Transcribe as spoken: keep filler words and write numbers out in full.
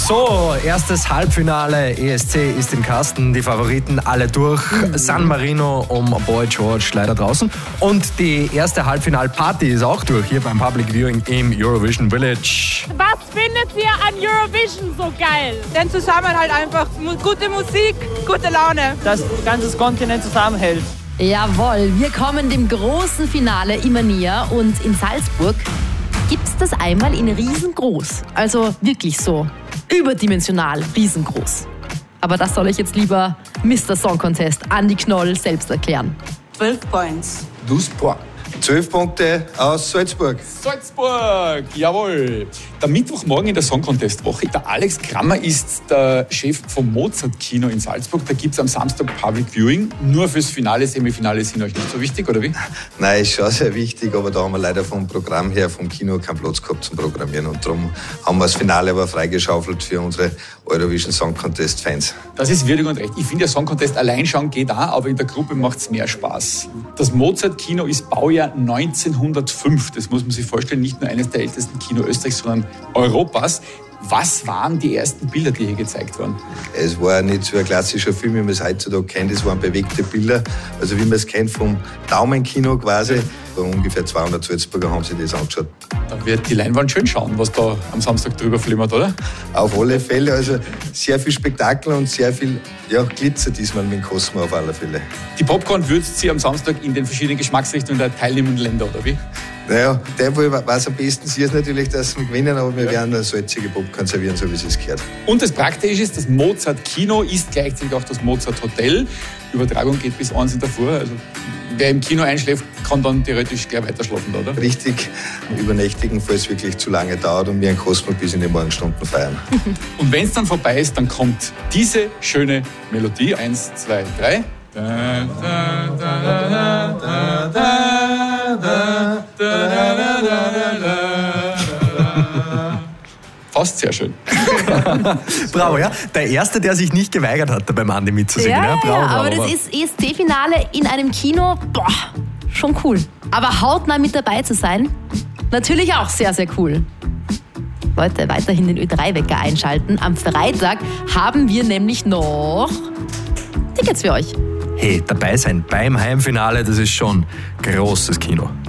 So, erstes Halbfinale. E S C ist im Kasten. Die Favoriten alle durch. Mhm. San Marino um Boy George leider draußen. Und die erste Halbfinalparty ist auch durch hier beim Public Viewing im Eurovision Village. Was findet ihr an Eurovision so geil? Den Zusammenhalt einfach. Gute Musik, gute Laune. Das ganze Kontinent zusammenhält. Jawohl, wir kommen dem großen Finale immer näher und in Salzburg gibt es das einmal in riesengroß. Also wirklich so überdimensional riesengroß. Aber das soll euch jetzt lieber Mister Song Contest Andi Knoll selbst erklären. zwölf Points. zwölf Points. zwölf Punkte aus Salzburg. Salzburg, jawohl. Der Mittwochmorgen in der Song Contest Woche. Der Alex Krammer ist der Chef vom Mozart Kino in Salzburg. Da gibt es am Samstag Public Viewing. Nur fürs Finale, Semifinale sind euch nicht so wichtig, oder wie? Nein, ist schon sehr wichtig, aber da haben wir leider vom Programm her, vom Kino, keinen Platz gehabt zum Programmieren. Und darum haben wir das Finale aber freigeschaufelt für unsere Eurovision Song Contest Fans. Das ist würdig und recht. Ich finde, der Song Contest allein schauen geht auch, aber in der Gruppe macht es mehr Spaß. Das Mozart Kino ist Baujahr neunzehnhundertfünf. Das muss man sich vorstellen, nicht nur eines der ältesten Kino Österreichs, sondern Europas. Was waren die ersten Bilder, die hier gezeigt wurden? Es war nicht so ein klassischer Film, wie man es heutzutage kennt. Es waren bewegte Bilder. Also wie man es kennt vom Daumenkino quasi. Bei ungefähr zweihundert Salzburger haben sich das angeschaut. Da wird die Leinwand schön schauen, was da am Samstag drüber flimmert, oder? Auf alle Fälle. Also sehr viel Spektakel und sehr viel ja, Glitzer diesmal mit dem Cosmo auf alle Fälle. Die Popcorn würzt sie am Samstag in den verschiedenen Geschmacksrichtungen der teilnehmenden Länder, oder wie? Naja, der weiß am besten sie ist natürlich, dass wir gewinnen, aber wir werden eine salzige Popcorn servieren, so wie es gehört. Und das Praktische ist, das Mozart Kino ist gleichzeitig auch das Mozart Hotel. Die Übertragung geht bis eins in der Früh. Also wer im Kino einschläft, kann dann theoretisch gleich weiter schlafen, oder? Richtig übernächtigen, falls es wirklich zu lange dauert und wir einen Cosmo bis in die Morgenstunden feiern. Und wenn es dann vorbei ist, dann kommt diese schöne Melodie. Eins, zwei, drei. Da, da, da, da, da, da, da, da, da, da, da. Fast sehr schön. Bravo, ja. Der Erste, der sich nicht geweigert hat, da beim Andi mitzusingen. Ja, ja, bravo, ja, bravo, aber bravo. das ist E S C-Finale in einem Kino, boah, schon cool. Aber hautnah mit dabei zu sein, natürlich auch sehr, sehr cool. Leute, weiterhin den Ö drei Wecker einschalten. Am Freitag haben wir nämlich noch Tickets für euch. Hey, dabei sein beim Heimfinale, das ist schon großes Kino.